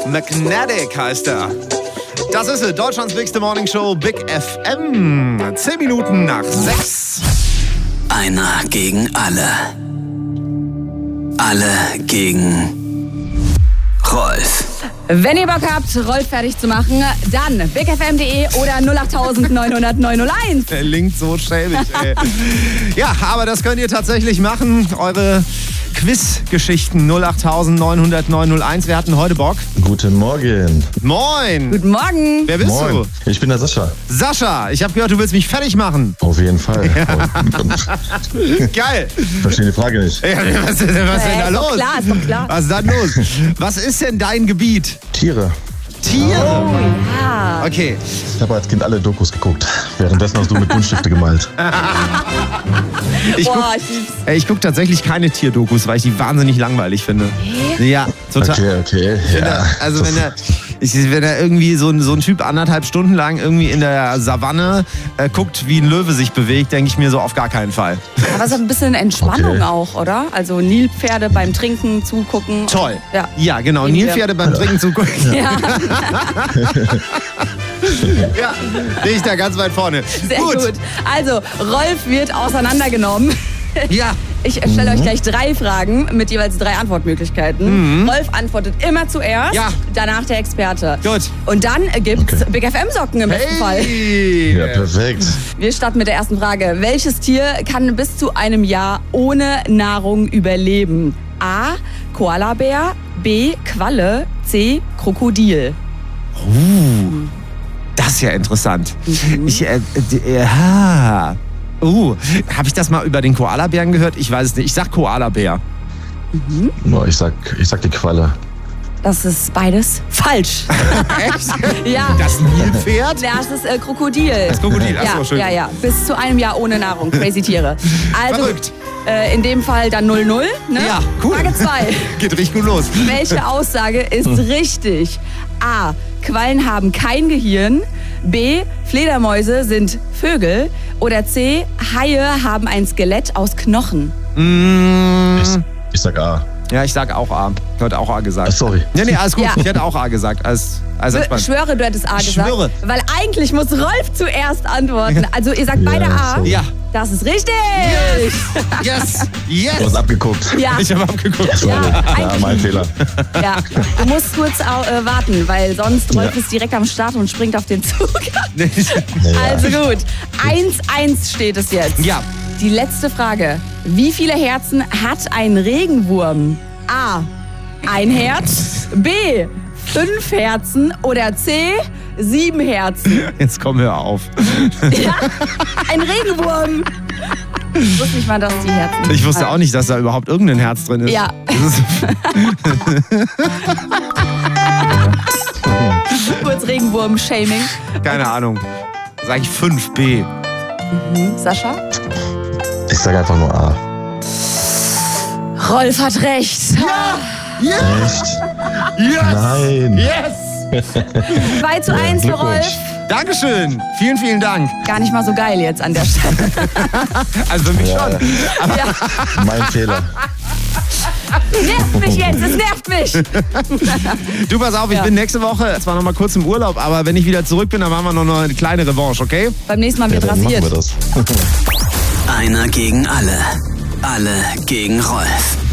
Magnetic heißt er. Das ist sie, Deutschlands bigste Morningshow, Big FM. 10 Minuten nach 6. Einer gegen alle. Alle gegen Rolf. Wenn ihr Bock habt, Rolf fertig zu machen, dann bigfm.de oder 08000 900 901. Der Link so schäbig, ey. Ja, aber das könnt ihr tatsächlich machen. Eure Quiz-Geschichten 08000 900 901. Wir hatten heute Bock. Guten Morgen. Moin. Guten Morgen. Wer bist Moin. du? Ich bin der Sascha. Sascha, ich habe gehört, du willst mich fertig machen. Auf jeden Fall. Geil. Verstehe die Frage nicht. Ja, was ist denn da los? Ist doch klar. Was ist da los? Was ist denn dein Gebiet? Tiere. Tiere. Oh ja. Okay. Ich habe als Kind alle Dokus geguckt. Währenddessen hast du mit Buntstifte gemalt. Ich guck tatsächlich keine Tierdokus, weil ich die wahnsinnig langweilig finde. Ja, total. Okay. Ja. Also wenn er irgendwie so ein Typ 1,5 Stunden lang irgendwie in der Savanne guckt, wie ein Löwe sich bewegt, denke ich mir so auf gar keinen Fall. Aber es hat ein bisschen Entspannung Okay. auch, oder? Also Nilpferde beim Trinken zugucken. Toll. Ja, Genau. Nilpferde beim Trinken zugucken. Ja. Ja, stehe ich da ganz weit vorne. Sehr gut. Also, Rolf wird auseinandergenommen. Ja. Ich stelle euch gleich 3 Fragen mit jeweils 3 Antwortmöglichkeiten. Rolf antwortet immer zuerst, Ja. danach der Experte. Gut. Und dann gibt's Big FM-Socken im besten Fall. Hey. Ja, perfekt. Wir starten mit der ersten Frage. Welches Tier kann bis zu einem Jahr ohne Nahrung überleben? A. Koalabär, B. Qualle, C. Krokodil. Das ist ja interessant. Habe ich das mal über den Koalabären gehört? Ich weiß es nicht. Ich sag Koalabär. No, ich sag die Qualle. Das ist beides falsch. Echt? Ja. Das Nilpferd? Das ist Krokodil. Das Krokodil, ach so, schön. Ja. Bis zu einem Jahr ohne Nahrung. Crazy Tiere. Also, Verrückt. in dem Fall dann 0-0. Ne? Ja, cool. Frage 2. Geht richtig gut los. Welche Aussage ist richtig? A. Quallen haben kein Gehirn. B. Fledermäuse sind Vögel. Oder C. Haie haben ein Skelett aus Knochen. Ich sag A. Ja, ich sag auch A. Ich hatte auch A gesagt. Sorry. Nee, alles gut. Ja. Ich hätte auch A gesagt. Als Ich schwöre, du hättest A Ich gesagt. schwöre. Weil eigentlich muss Rolf zuerst antworten. Also ihr sagt beide A. sorry. Ja. Das ist richtig. Yes. Du hast abgeguckt. Ja. Ich habe abgeguckt. Ja, eigentlich mein Fehler. Ja, du musst kurz warten, weil sonst Rolf ist direkt am Start und springt auf den Zug. Also gut, 1-1 steht es jetzt. Ja. Die letzte Frage. Wie viele Herzen hat ein Regenwurm? A. 1 Herz. B. 5 Herzen. Oder C. 7 Herzen. Jetzt komm, hör auf. Ja, ein Regenwurm. Ich wusste nicht mal, dass die Herzen... Ich wusste auch nicht, dass da überhaupt irgendein Herz drin ist. Ja. Kurz Regenwurm-Shaming. Keine Ahnung. Sag ich 5B. Sascha? Ich sag einfach nur A. Rolf hat recht. Echt? Yes! Nein. Yes! 2-1 für Rolf. Dankeschön. Vielen, vielen Dank. Gar nicht mal so geil jetzt an der Stelle. Also für mich schon. Ja. Mein Fehler. Nervt mich jetzt, es nervt mich. Du, pass auf, ich bin nächste Woche zwar noch mal kurz im Urlaub, aber wenn ich wieder zurück bin, dann machen wir noch eine kleine Revanche, okay? Beim nächsten Mal wird Dann machen rasiert. wir das. Einer gegen alle. Alle gegen Rolf.